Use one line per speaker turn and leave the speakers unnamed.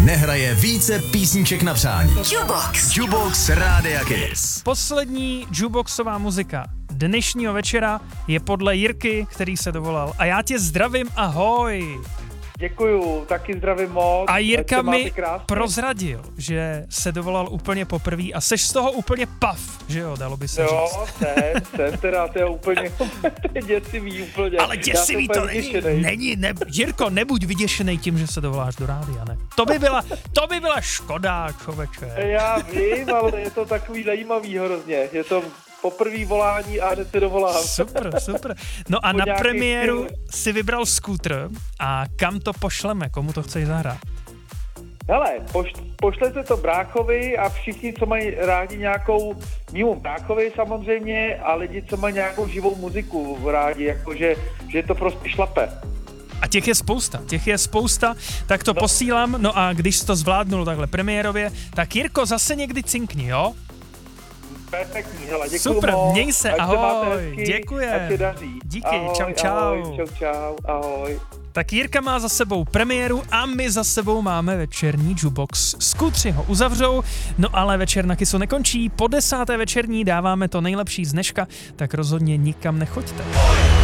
nehraje více písniček na přání. Jukebox Rádia Kiss.
Poslední jukeboxová muzika dnešního večera je podle Jirky, který se dovolal. A já tě zdravím, ahoj.
Děkuju, taky zdravím moc.
A Jirka mi prozradil, že se dovolal úplně poprvé a seš z toho úplně pav, že jo, dalo by se říct.
Jo, jsem teda, to je úplně děsivý úplně.
Ale děsivý to není, Jirko, nebuď vyděšenej tím, že se dovoláš do rádia, ne? To by byla škoda, člověče.
Já vím, ale je to takový zajímavý hrozně, je to poprvý volání a hned se dovolám.
Super. No a na premiéru si vybral skútr a kam to pošleme, komu to chceš zahrát?
Hele, pošlete to bráchovi a všichni, co mají rádi nějakou, mimo bráchovi samozřejmě, a lidi, co mají nějakou živou muziku rádi, jakože že to prostě šlape.
A těch je spousta, tak to posílám, no a když jsi to zvládnul takhle premiérově, tak Jirko, zase někdy cinkni, jo?
Perfektní, hele, děkuju
super,
moc.
měj se, ahoj, děkujem.
Ať se daří.
Díky,
ahoj,
čau.
Ahoj, čau, ahoj.
Tak Jirka má za sebou premiéru a my za sebou máme večerní jukebox. Skutři ho uzavřou, no ale večer na Kissu nekončí. Po 10. večerní dáváme to nejlepší z dneška, tak rozhodně nikam nechoďte.